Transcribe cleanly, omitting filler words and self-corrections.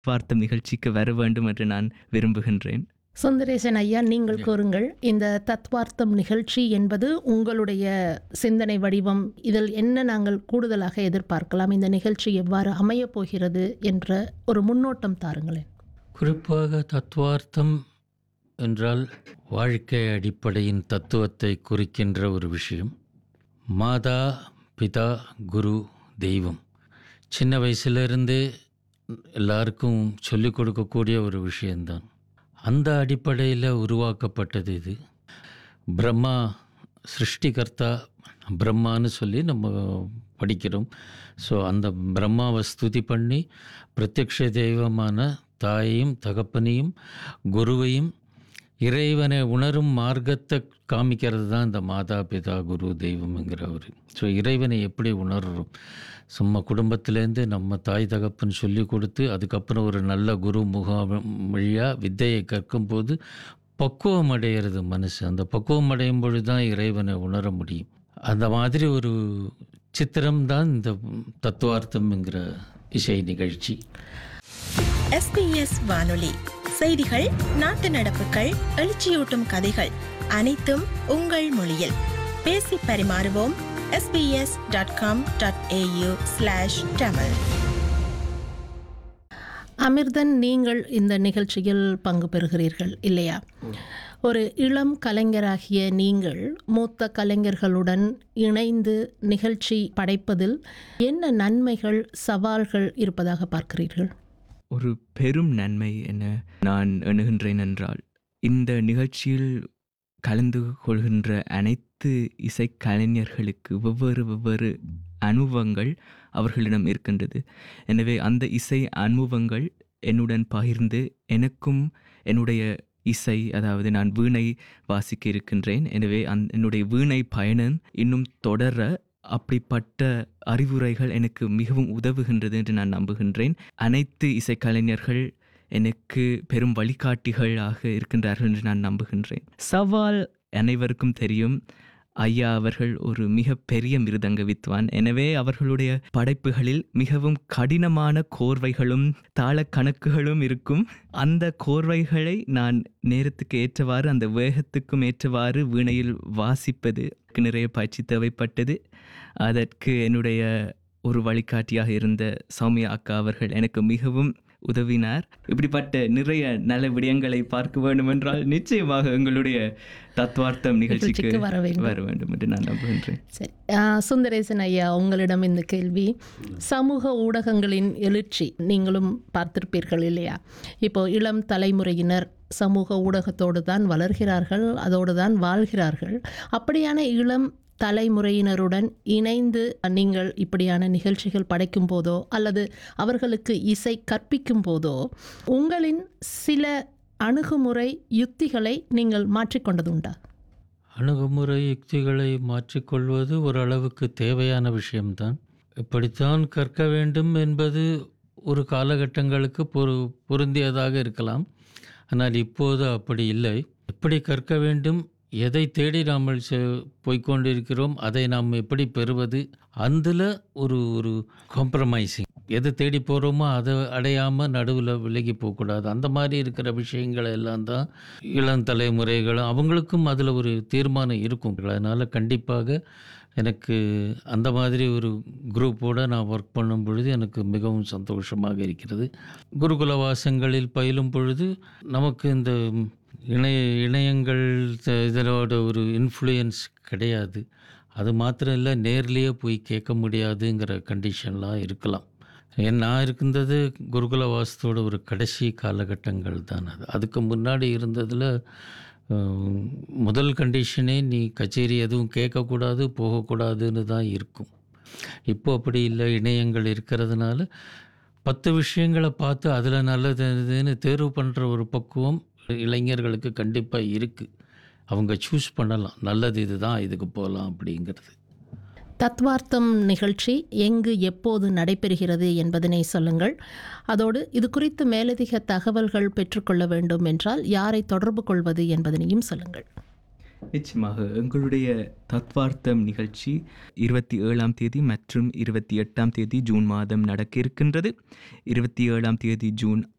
வார்த்தம் நிகழ்ச்சிக்கு வர வேண்டும் என்று நான் விரும்புகின்றேன். சுந்தரேசன் ஐயா, நீங்கள் கூறுங்கள். இந்த தத்வார்த்தம் நிகழ்ச்சி என்பது உங்களுடைய சிந்தனை வடிவம், இதில் என்ன நாங்கள் கூடுதலாக எதிர்பார்க்கலாம், இந்த நிகழ்ச்சி எவ்வாறு அமையப் போகிறது என்ற ஒரு முன்னோட்டம் தாருங்களேன். குறிப்பாக தத்துவார்த்தம் என்றால் வாழ்க்கை அடிப்படையின் தத்துவத்தை குறிக்கின்ற ஒரு விஷயம். மாதா, பிதா, குரு, தெய்வம் சின்ன வயசுலேருந்தே எல்லாருக்கும் சொல்லிக் கொடுக்கக்கூடிய ஒரு விஷயந்தான். அந்த அடிப்படையில் உருவாக்கப்பட்டது இது. பிரம்மா சிருஷ்டிகர்த்தா, பிரம்மான்னு சொல்லி நம்ம படிக்கிறோம். ஸோ அந்த பிரம்மாவை ஸ்துதி பண்ணி பிரத்யக்ஷ தெய்வமான தாயையும் தகப்பனையும் குருவையும் இறைவனை உணரும் மார்க்கத்தை காமிக்கிறது தான் இந்த மாதா, பிதா, குரு, தெய்வம்ங்கிற ஒரு. ஸோ இறைவனை எப்படி உணர்றோம், சும்மா குடும்பத்திலேருந்து நம்ம தாய் தகப்பன் சொல்லி கொடுத்து அதுக்கப்புறம் ஒரு நல்ல குரு வழியாக வித்தையை கற்கும்போது பக்குவம் அடைகிறது மனசு. அந்த பக்குவம் அடையும் பொழுது தான் இறைவனை உணர முடியும். அந்த மாதிரி ஒரு சித்திரம்தான் இந்த தத்துவார்த்தம்ங்கிற இசை நிகழ்ச்சி. SBS வானொலி செய்திகள், நாட்டு நடப்புகள், எழுச்சியூட்டும் கதைகள் அனைத்தும் உங்கள் மொழியில். பேசி பரிமாறுவோம். sbs.com.au/tamil. அமிர்தன், நீங்கள் இந்த நிகழ்ச்சியில் பங்கு பெறுகிறீர்கள் இல்லையா? ஒரு இளம் கலைஞராகிய நீங்கள் மூத்த கலைஞர்களுடன் இணைந்து நிகழ்ச்சி படைப்பதில் என்ன நன்மைகள், சவால்கள் இருப்பதாக பார்க்கிறீர்கள்? ஒரு பெரும் நன்மை என நான் எண்ணுகின்றேன் என்றால், இந்த நிகழ்ச்சியில் கலந்து கொள்கின்ற அனைத்து இசைக்கலைஞர்களுக்கு வெவ்வேறு அனுபவங்கள் அவர்களிடம் இருக்கின்றது. எனவே அந்த இசை அனுபவங்கள் என்னுடன் பகிர்ந்து எனக்கும் என்னுடைய இசை, அதாவது நான் வீணை வாசிக்க இருக்கின்றேன். எனவே என்னுடைய வீணை பயணம் இன்னும் தொடர அப்படிப்பட்ட அறிவுரைகள் எனக்கு மிகவும் உதவுகின்றது என்று நான் நம்புகின்றேன். அனைத்து இசைக்கலைஞர்கள் எனக்கு பெரும் வழிகாட்டிகளாக இருக்கின்றார்கள் என்று நான் நம்புகின்றேன். சவால் அனைவருக்கும் தெரியும். ஐயா அவர்கள் ஒரு மிக பெரிய மிருதங்க வித்வான். எனவே அவர்களுடைய படைப்புகளில் மிகவும் கடினமான கோர்வைகளும் தாள கணக்குகளும் இருக்கும். அந்த கோர்வைகளை நான் நேரத்துக்கு ஏற்றவாறு, அந்த வேகத்துக்கும் ஏற்றவாறு வீணையில் வாசிப்பது நிறைய பயிற்சி தேவைப்பட்டது. அதற்கு என்னுடைய ஒரு வழிகாட்டியாக இருந்த சௌமியா அக்கா அவர்கள் எனக்கு மிகவும் உதவினார். இப்படிப்பட்ட நிறைய நல்ல விடயங்களை பார்க்க வேண்டும் என்றால் நிச்சயமாக எங்களுடைய தத்துவார்த்தம் நிகழ்ச்சிக்கு வர வேண்டும் என்று நான் நம்புகின்றேன். சரி, சுந்தரேசன் ஐயா, உங்களிடம் இந்த கேள்வி. சமூக ஊடகங்களின் எழுச்சி நீங்களும் பார்த்திருப்பீர்கள் இல்லையா? இப்போ இளம் தலைமுறையினர் சமூக ஊடகத்தோடு தான் வளர்கிறார்கள், அதோடு தான் வாழ்கிறார்கள். அப்படியான இளம் தலைமுறையினருடன் இணைந்து நீங்கள் இப்படியான நிகழ்ச்சிகள் படைக்கும் போதோ அல்லது அவர்களுக்கு இசை கற்பிக்கும் போதோ உங்களின் சில அணுகுமுறை யுக்திகளை நீங்கள் மாற்றிக்கொண்டது உண்டா? அணுகுமுறை யுக்திகளை மாற்றிக்கொள்வது ஓரளவுக்கு தேவையான விஷயம்தான். இப்படித்தான் கற்க வேண்டும் என்பது ஒரு காலகட்டங்களுக்கு பொருந்தியதாக இருக்கலாம். ஆனால் இப்போது அப்படி இல்லை. எப்படி கற்க வேண்டும், எதை தேடி நாம் போய்கொண்டிருக்கிறோம், அதை நாம் எப்படி பெறுவது, அதில் ஒரு காம்ப்ரமைசிங். எதை தேடி போகிறோமோ அதை அடையாமல் நடுவில் விலகி போகக்கூடாது. அந்த மாதிரி இருக்கிற விஷயங்களை எல்லாம் தான் இளம் தலைமுறைகளும் அவங்களுக்கும் அதில் ஒரு தீர்மானம் இருக்கும். அதனால் கண்டிப்பாக எனக்கு அந்த மாதிரி ஒரு குரூப்போடு நான் ஒர்க் பண்ணும் பொழுது எனக்கு மிகவும் சந்தோஷமாக இருக்கிறது. குருகுல வாசங்களில் பயிலும் பொழுது நமக்கு இந்த இணையங்கள் இதனோட ஒரு இன்ஃப்ளூயன்ஸ் கிடையாது. அது மாத்திரம் இல்லை, நேர்லேயே போய் கேட்க முடியாதுங்கிற கண்டிஷன்லாம் இருக்கலாம். நான் இருக்கின்றது குருகுல வாசத்தோட ஒரு கடைசி காலகட்டங்கள் தான். அதுக்கு முன்னாடி இருந்ததில் முதல் கண்டிஷனே நீ கச்சேரி எதுவும் கேட்கக்கூடாது, போகக்கூடாதுன்னு தான் இருக்கும். இப்போ அப்படி இல்லை. இணையங்கள் இருக்கிறதுனால 10 விஷயங்களை பார்த்து அதில் நல்லதுன்னு தேர்வு பண்ணுற ஒரு பக்குவம் இளைஞர்களுக்கு கண்டிப்பாக இருக்குது. அவங்க சூஸ் பண்ணலாம், நல்லது இதுதான், இதுக்கு போகலாம் அப்படிங்கிறது. தத்வார்த்தம் நிகழ்ச்சி எங்கு எப்போது நடைபெறுகிறது என்பதனை சொல்லுங்கள். அதோடு இது குறித்து மேலதிக தகவல்கள் பெற்றுக்கொள்ள வேண்டும் என்றால் யாரை தொடர்பு கொள்வது என்பதனையும் சொல்லுங்கள். நிச்சயமாக எங்களுடைய தத்வார்த்தம் நிகழ்ச்சி 27ஆம் தேதி மற்றும் 28ஆம் தேதி ஜூன் மாதம் நடக்க இருக்கின்றது. 27ஆம் தேதி ஜூன்